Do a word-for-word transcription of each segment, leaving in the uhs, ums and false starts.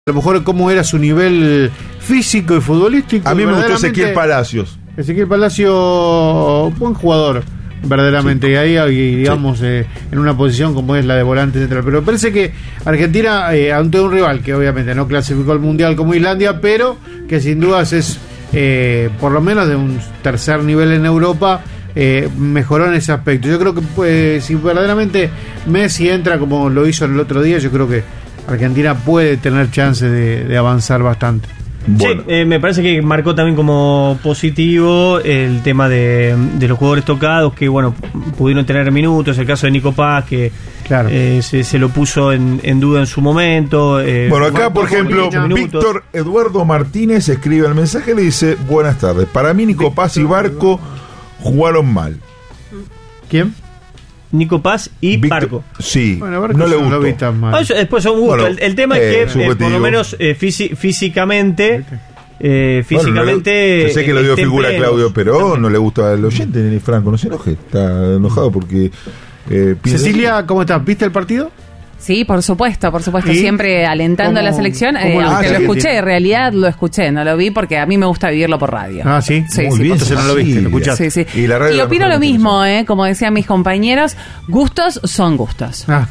a lo mejor cómo era su nivel físico y futbolístico. A mí me gustó Ezequiel Palacios. Ezequiel Palacios, buen jugador, verdaderamente, sí. Y ahí, digamos, sí. eh, en una posición como es la de volante central. Pero parece que Argentina, eh, ante un rival que obviamente no clasificó al Mundial como Islandia, pero que sin dudas es, eh, por lo menos de un tercer nivel en Europa, eh, mejoró en ese aspecto. Yo creo que pues, si verdaderamente Messi entra como lo hizo el otro día, yo creo que Argentina puede tener chance de, de avanzar bastante. Bueno. Sí, eh, me parece que marcó también como positivo el tema de, de los jugadores tocados, que bueno, pudieron tener minutos. El caso de Nico Paz, que claro. eh, se, se lo puso en, en duda en su momento. Eh, bueno, acá por ejemplo, Víctor Eduardo Martínez escribe el mensaje y le dice: buenas tardes, para mí Nico Paz y Barco jugaron mal. ¿Quién? Nico Paz y Víctor, Barco. Sí, bueno, Barco no le gustó. No lo vi tan mal. Ah, eso, después son gustos. Bueno, el, el tema eh, es que, eh, por lo menos eh, físi- físicamente, eh, físicamente. Bueno, no, yo sé que lo dio figura pleno. Claudio, pero no le gusta al oyente ni Franco. No se enoje, está enojado porque. Eh, Cecilia, ¿cómo estás? ¿Viste el partido? Sí, por supuesto, por supuesto, ¿Y? siempre alentando a la selección, eh, lo aunque ah, lo sí, escuché, sí. en realidad lo escuché, no lo vi porque a mí me gusta vivirlo por radio. Ah, sí, sí, muy sí, bien, entonces no lo viste, lo escuchaste. Sí, sí. Y, la radio y la opino mejor lo mismo, televisión. eh, como decían mis compañeros, gustos son gustos. Ah.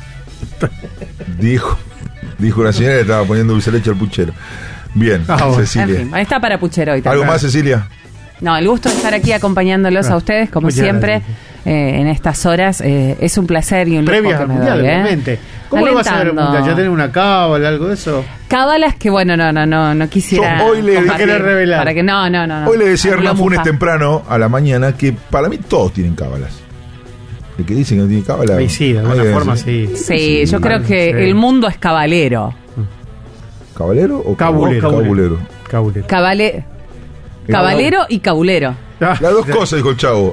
Dijo, dijo una señora que estaba poniendo dulce de leche al puchero. Bien, ah, bueno. Cecilia. En fin, está para puchero hoy también. ¿Algo más, Cecilia? No, el gusto de estar aquí acompañándolos ah, a ustedes, como muchas siempre, gracias. eh, en estas horas. Eh, es un placer y un lujo Previas que al me Mundial, doy, ¿eh? obviamente. ¿Cómo lo vas a ver el Mundial? ¿Ya tenés una cábala, algo de eso? Cábalas que, bueno, no, no, no, no quisiera. Yo hoy le compartir querés revelar. Para que no, no, no. no. Hoy le decía a Hernán Ángulo Funes Mufa. temprano a la mañana que para mí todos tienen cábalas. El que dicen que no tiene cábala. Sí, sí, de alguna Ay, forma sí. sí. Sí, Sí, yo creo que sí. el mundo es cabalero. ¿Cabalero o Cabulero. cabulero? Cabulero. Cabale... Cabalero y cabulero. Ah, Las dos cosas, dijo el chavo.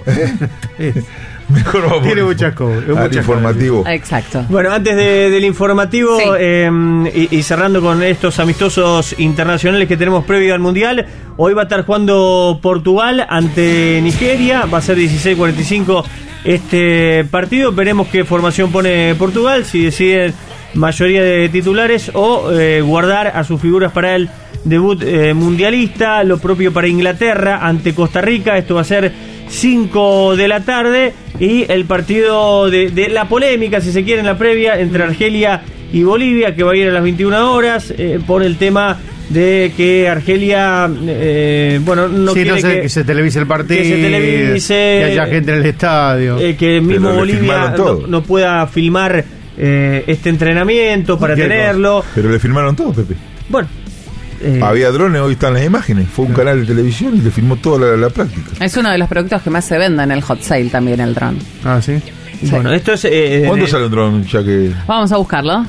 Mejor vamos. Tiene muchas cosas. Al muchas informativo. Exacto. Bueno, antes de, del informativo, Sí. eh, y, y cerrando con estos amistosos internacionales que tenemos previo al Mundial, hoy va a estar jugando Portugal ante Nigeria, va a ser dieciséis cuarenta y cinco este partido, veremos qué formación pone Portugal, si deciden mayoría de titulares o eh, guardar a sus figuras para el debut eh, mundialista. Lo propio para Inglaterra ante Costa Rica, esto va a ser cinco de la tarde, y el partido de, de la polémica, si se quiere, en la previa entre Argelia y Bolivia, que va a ir a las veintiuna horas, eh, por el tema de que Argelia eh, bueno, no sí, quiere no sé, que, que se televise el partido, que se televise, que haya gente en el estadio, eh, que mismo Pero le Bolivia filmaron no, todo. no pueda filmar eh, este entrenamiento para Cualquier tenerlo. Pero le filmaron todo, Pepe. Bueno, eh, Había drones, hoy están las imágenes. Fue un canal de televisión y le filmó toda la, la práctica. Es uno de los productos que más se venden en el hot sale también, el dron. ah, sí. bueno, esto es eh, ¿Cuánto eh, sale un dron? Ya que. Vamos a buscarlo.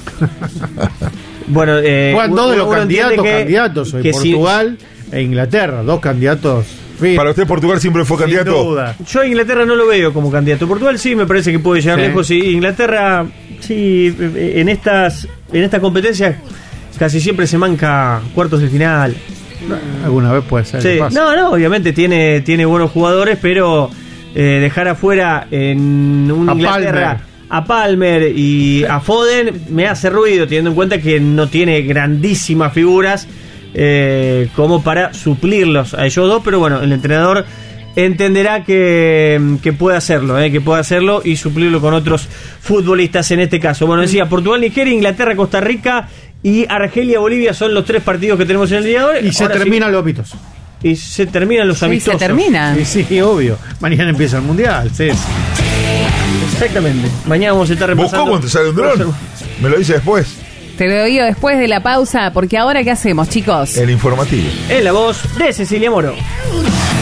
bueno, eh, Bueno, dos de los uno candidatos, entiende que- candidatos hoy, que si- Portugal e Inglaterra, dos candidatos. firmes, ¿Para usted Portugal siempre fue sin candidato? duda. Yo a Inglaterra no lo veo como candidato. Portugal sí me parece que puede llegar Sí. lejos. Y Inglaterra, sí, en estas en estas competencias casi siempre se manca cuartos de final. Alguna vez puede ser. Sí. que pase. No, no, obviamente tiene, tiene buenos jugadores, pero eh, dejar afuera en un A Inglaterra Palmer. a Palmer y a Foden me hace ruido, teniendo en cuenta que no tiene grandísimas figuras eh, como para suplirlos a ellos dos, pero bueno, el entrenador entenderá que, que puede hacerlo, eh, que puede hacerlo y suplirlo con otros futbolistas en este caso. Bueno, decía Portugal, Nigeria, Inglaterra, Costa Rica y Argelia, Bolivia son los tres partidos que tenemos en el día de hoy. Y se Ahora sí, terminan los amistosos. y se terminan los Sí, se amistosos. termina. Sí, sí, obvio. Mañana empieza el mundial. Sí. Exactamente. Mañana vamos a estar ¿Vos repasando. cómo te sale un dron? Me lo dice después. Te lo digo después de la pausa, porque ahora ¿qué hacemos, chicos? El informativo. En la voz de Cecilia Moro.